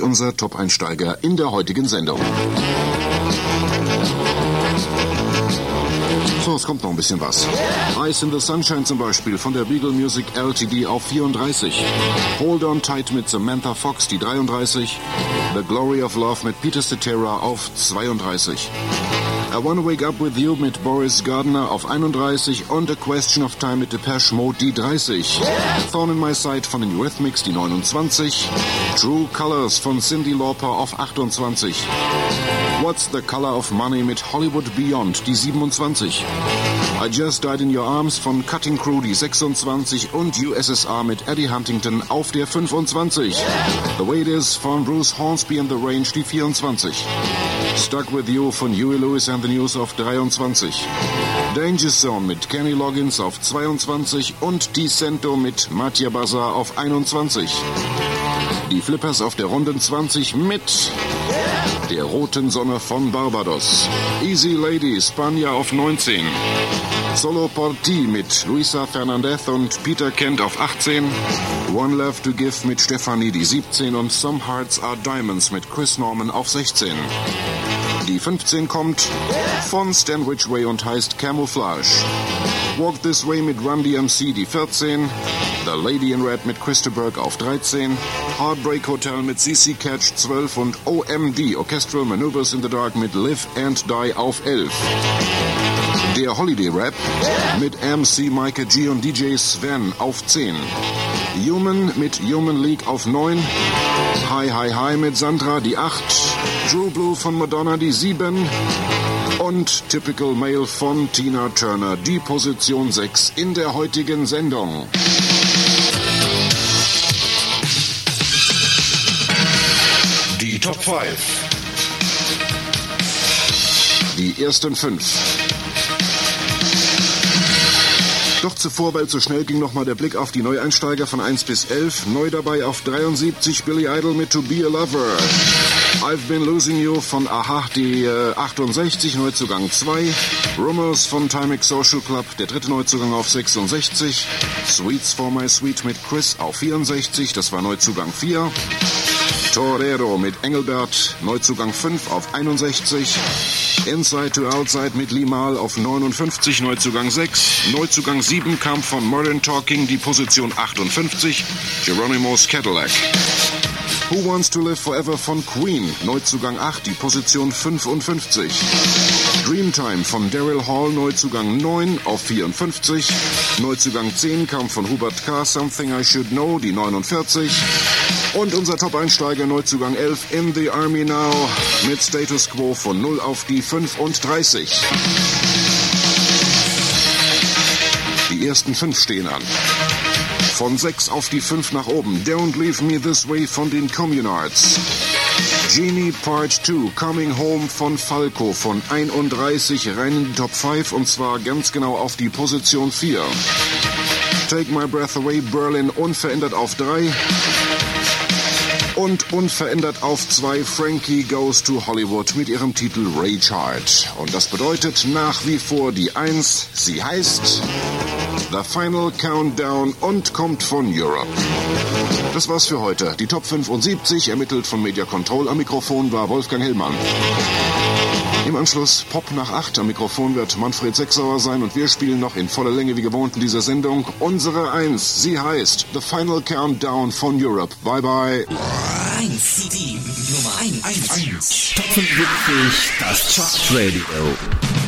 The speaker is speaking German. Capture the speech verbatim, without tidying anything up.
unser Top-Einsteiger in der heutigen Sendung. So, es kommt noch ein bisschen was. Ice in the Sunshine zum Beispiel von der Beagle Music L T D auf vierunddreißig. Hold On Tight mit Samantha Fox, die dreiunddreißig. The Glory of Love mit Peter Cetera auf zweiunddreißig. I Wanna Wake Up With You mit Boris Gardner auf einunddreißig und A Question of Time mit Depeche Mode, die dreißig. Thorn in My Side von den Eurythmics, die neunundzwanzig. True Colors von Cyndi Lauper auf achtundzwanzig. What's the Color of Money mit Hollywood Beyond, die siebenundzwanzig. I Just Died in Your Arms von Cutting Crew, die sechsundzwanzig und U S S R mit Eddie Huntington auf der fünfundzwanzig. The Way It Is von Bruce Hornsby and the Range, die vierundzwanzig. Stuck With You von Huey Lewis and the News auf dreiundzwanzig. Danger Zone mit Kenny Loggins auf zweiundzwanzig und Decento mit Mattia Bazar auf einundzwanzig. Die Flippers auf der Runden zwanzig mit der roten Sonne von Barbados. Easy Lady, Spanja auf neunzehn. Solo por Ti mit Luisa Fernandez und Peter Kent auf achtzehn. One Love to Give mit Stefanie, die siebzehn. Und Some Hearts Are Diamonds mit Chris Norman auf sechzehn. Die fünfzehn kommt von Stan Ridgway und heißt Camouflage. Walk This Way mit Run D M C, die vierzehn. The Lady in Red mit Christa Burke auf dreizehn. Heartbreak Hotel mit C C Catch zwölf und O M D, Orchestral Maneuvers in the Dark mit Live and Die auf elf. Der Holiday Rap mit M C Micah G und D J Sven auf zehn. Human mit Human League auf neun. Hi Hi Hi mit Sandra, die acht. True Blue von Madonna, die sieben. Und Typical Male von Tina Turner, die Position sechs in der heutigen Sendung. Die Top fünf. Die ersten fünf. Doch zuvor, weil es so schnell ging, nochmal der Blick auf die Neueinsteiger von eins bis elf. Neu dabei auf dreiundsiebzig Billy Idol mit To Be a Lover. I've Been Losing You von Aha, die äh, achtundsechzig, Neuzugang zwei. Rumors von Timex Social Club, der dritte Neuzugang auf sechsundsechzig. Sweets for My Sweet mit Chris auf vierundsechzig, das war Neuzugang vier. Torero mit Engelbert, Neuzugang fünf auf einundsechzig. Inside to Outside mit Limal auf neunundfünfzig, Neuzugang sechs. Neuzugang sieben kam von Modern Talking, die Position achtundfünfzig. Geronimo's Cadillac. Who Wants to Live Forever von Queen, Neuzugang acht, die Position fünfundfünfzig. Dreamtime von Daryl Hall, Neuzugang neun auf vierundfünfzig. Neuzugang zehn kam von Hubert K., Something I Should Know, die neunundvierzig. Und unser Top-Einsteiger, Neuzugang elf, In the Army Now, mit Status Quo von null auf die fünfunddreißig. Die ersten fünf stehen an. Von sechs auf die fünf nach oben. Don't Leave Me This Way von den Communards. Genie Part zwei, Coming Home von Falco von einunddreißig rein in die Top fünf und zwar ganz genau auf die Position vier. Take My Breath Away, Berlin unverändert auf drei. Und unverändert auf zwei, Frankie Goes to Hollywood mit ihrem Titel Rage Hard. Und das bedeutet nach wie vor die eins. Sie heißt The Final Countdown und kommt von Europe. Das war's für heute. Die Top fünfundsiebzig, ermittelt von Media Control. Am Mikrofon war Wolfgang Hillmann. Im Anschluss Pop nach acht. Am Mikrofon wird Manfred Sechsauer sein und wir spielen noch in voller Länge wie gewohnt in dieser Sendung unsere eins. Sie heißt The Final Countdown von Europe. Bye bye. eins, die Nummer eins. Top fünfundsiebzig, das Chart Radio.